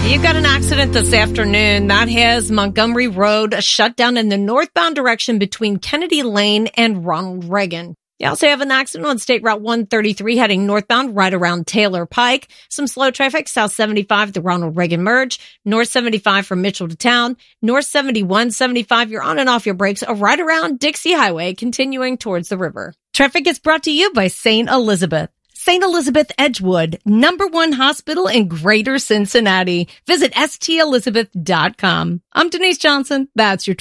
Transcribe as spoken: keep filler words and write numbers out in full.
You've got an accident this afternoon that has Montgomery Road shut down in the northbound direction between Kennedy Lane and Ronald Reagan. You also have an accident on State Route one thirty-three heading northbound right around Taylor Pike. Some slow traffic, South seventy-five, the Ronald Reagan merge, North seventy-five from Mitchell to Town, North seventy-one, seventy-five, you're on and off your brakes right around Dixie Highway, continuing towards the river. Traffic is brought to you by Saint Elizabeth. Saint Elizabeth Edgewood, number one hospital in Greater Cincinnati. Visit S T Elizabeth dot com. I'm Denise Johnson. That's your